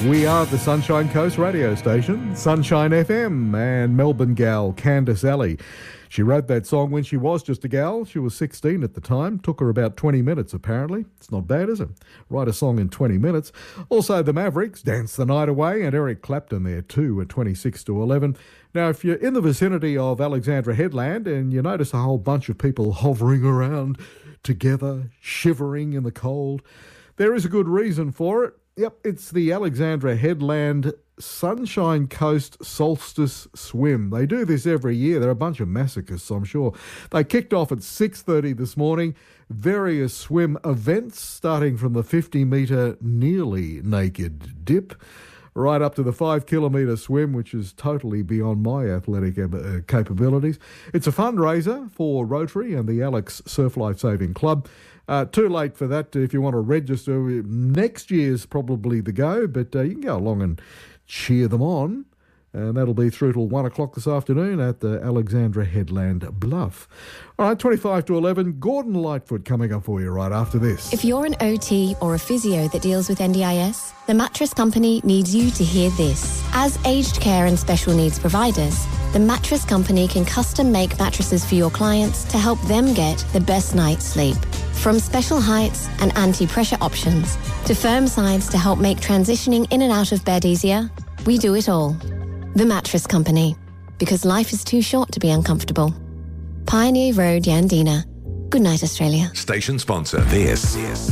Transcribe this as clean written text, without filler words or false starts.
We are the Sunshine Coast radio station, Sunshine FM, and Melbourne gal Candice Alley. She wrote that song when she was just a gal. She was 16 at the time. Took her about 20 minutes, apparently. It's not bad, is it? Write a song in 20 minutes. Also, the Mavericks, Dance the Night Away, and Eric Clapton there too at 26-11. Now, if you're in the vicinity of Alexandra Headland and you notice a whole bunch of people hovering around together, shivering in the cold, there is a good reason for it. Yep, it's the Alexandra Headland Sunshine Coast Solstice Swim. They do this every year. They're a bunch of masochists, I'm sure. They kicked off at 6:30 this morning. Various swim events, starting from the 50-metre nearly naked dip, right up to the 5-kilometre swim, which is totally beyond my athletic capabilities. It's a fundraiser for Rotary and the Alex Surf Life Saving Club. Too late for that if you want to register. Next year's probably the go, but you can go along and cheer them on. And that'll be through till 1 o'clock this afternoon at the Alexandra Headland Bluff. All right, 25-11, Gordon Lightfoot coming up for you right after this. If you're an OT or a physio that deals with NDIS, the Mattress Company needs you to hear this. As aged care and special needs providers, the Mattress Company can custom make mattresses for your clients to help them get the best night's sleep. From special heights and anti-pressure options to firm sides to help make transitioning in and out of bed easier, we do it all. The Mattress Company, because life is too short to be uncomfortable. Pioneer Road, Yandina. Good night, Australia. Station sponsor. This